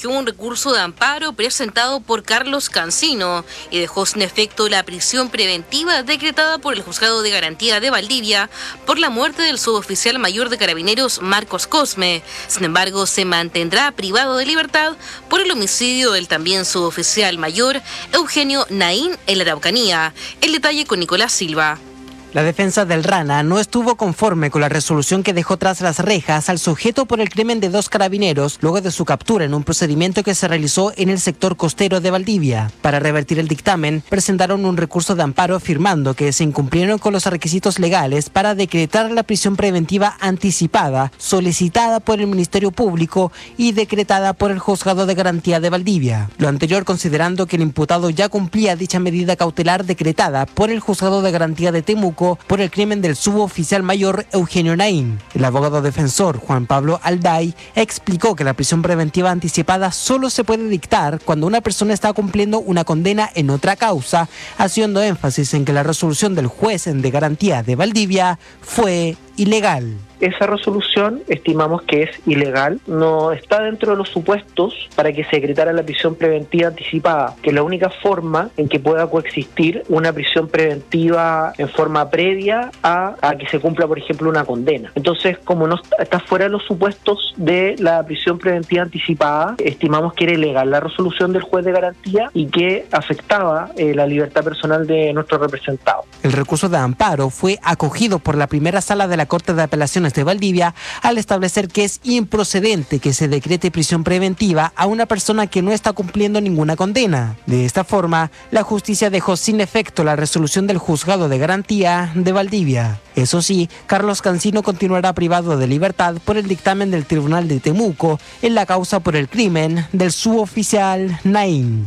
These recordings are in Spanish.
acogió un recurso de amparo presentado por Carlos Cancino y dejó sin efecto la prisión preventiva decretada por el Juzgado de Garantía de Valdivia por la muerte del suboficial mayor de Carabineros Marcos Cosme. Sin embargo, se mantendrá privado de libertad por el homicidio del también suboficial mayor Eugenio Naín en la Araucanía. El detalle con Nicolás Silva. La defensa del Rana no estuvo conforme con la resolución que dejó tras las rejas al sujeto por el crimen de 2 carabineros luego de su captura en un procedimiento que se realizó en el sector costero de Valdivia. Para revertir el dictamen, presentaron un recurso de amparo afirmando que se incumplieron con los requisitos legales para decretar la prisión preventiva anticipada solicitada por el Ministerio Público y decretada por el Juzgado de Garantía de Valdivia. Lo anterior considerando que el imputado ya cumplía dicha medida cautelar decretada por el Juzgado de Garantía de Temuco por el crimen del suboficial mayor Eugenio Naín. El abogado defensor Juan Pablo Alday explicó que la prisión preventiva anticipada solo se puede dictar cuando una persona está cumpliendo una condena en otra causa, haciendo énfasis en que la resolución del juez de Garantía de Valdivia fue ilegal. Esa resolución estimamos que es ilegal, no está dentro de los supuestos para que se decretara la prisión preventiva anticipada, que es la única forma en que pueda coexistir una prisión preventiva en forma previa a que se cumpla, por ejemplo, una condena. Entonces, como no está fuera de los supuestos de la prisión preventiva anticipada, estimamos que era ilegal la resolución del juez de garantía y que afectaba la libertad personal de nuestro representado. El recurso de amparo fue acogido por la primera sala de la Corte de Apelaciones de Valdivia al establecer que es improcedente que se decrete prisión preventiva a una persona que no está cumpliendo ninguna condena. De esta forma, la justicia dejó sin efecto la resolución del Juzgado de Garantía de Valdivia. Eso sí, Carlos Cancino continuará privado de libertad por el dictamen del Tribunal de Temuco en la causa por el crimen del suboficial Naín.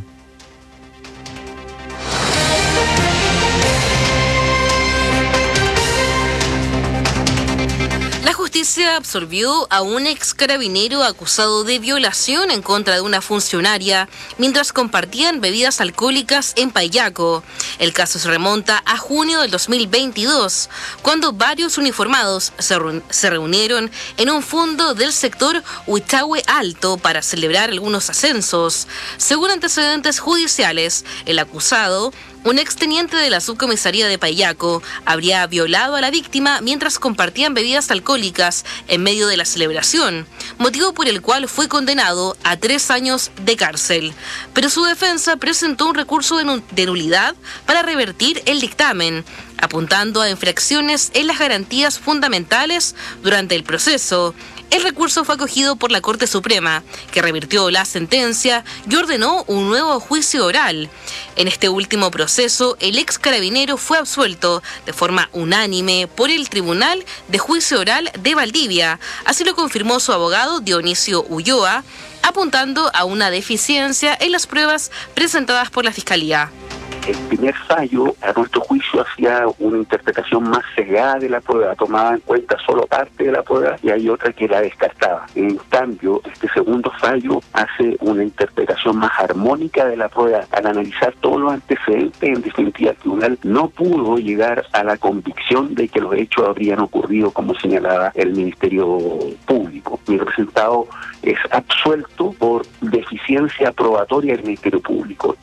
La justicia absolvió a un ex carabinero acusado de violación en contra de una funcionaria mientras compartían bebidas alcohólicas en Payaco. El caso se remonta a junio del 2022, cuando varios uniformados se reunieron en un fondo del sector Huichahue Alto para celebrar algunos ascensos. Según antecedentes judiciales, el acusado, un exteniente de la subcomisaría de Payaco, habría violado a la víctima mientras compartían bebidas alcohólicas en medio de la celebración, motivo por el cual fue condenado a 3 años de cárcel. Pero su defensa presentó un recurso de nulidad para revertir el dictamen, apuntando a infracciones en las garantías fundamentales durante el proceso. El recurso fue acogido por la Corte Suprema, que revirtió la sentencia y ordenó un nuevo juicio oral. En este último proceso, el ex carabinero fue absuelto de forma unánime por el Tribunal de Juicio Oral de Valdivia. Así lo confirmó su abogado Dionisio Ulloa, apuntando a una deficiencia en las pruebas presentadas por la Fiscalía. El primer fallo, a nuestro juicio, hacía una interpretación más sesgada de la prueba, tomaba en cuenta solo parte de la prueba y hay otra que la descartaba. En cambio, este segundo fallo hace una interpretación más armónica de la prueba. Al analizar todos los antecedentes, en definitiva, el tribunal no pudo llegar a la convicción de que los hechos habrían ocurrido como señalaba el Ministerio Público. Mi representado es absuelto por deficiencia probatoria del Ministerio Público.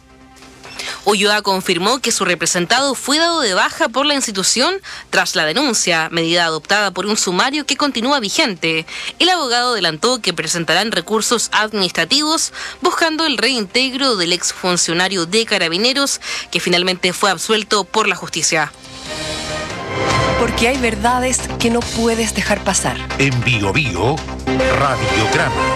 Ulloa confirmó que su representado fue dado de baja por la institución tras la denuncia, medida adoptada por un sumario que continúa vigente. El abogado adelantó que presentarán recursos administrativos buscando el reintegro del exfuncionario de Carabineros, que finalmente fue absuelto por la justicia. Porque hay verdades que no puedes dejar pasar. En Bio Bio, Radiograma.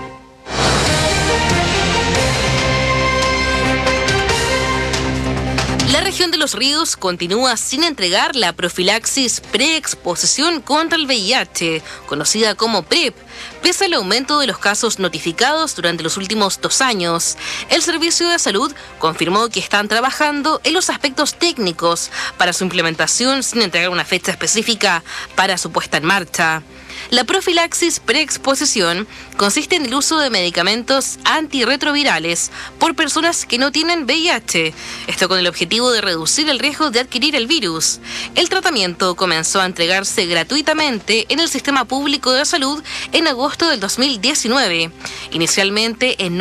La región de Los Ríos continúa sin entregar la profilaxis preexposición contra el VIH, conocida como PrEP, pese al aumento de los casos notificados durante los últimos 2 años. El Servicio de Salud confirmó que están trabajando en los aspectos técnicos para su implementación sin entregar una fecha específica para su puesta en marcha. La profilaxis preexposición consiste en el uso de medicamentos antirretrovirales por personas que no tienen VIH, esto con el objetivo de reducir el riesgo de adquirir el virus. El tratamiento comenzó a entregarse gratuitamente en el Sistema Público de Salud en agosto del 2019, inicialmente en